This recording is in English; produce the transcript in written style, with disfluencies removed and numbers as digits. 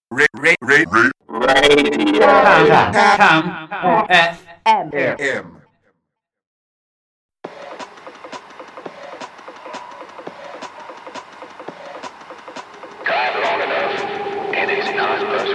Radio. Come, FM. Drive long enough, get easy hot bus.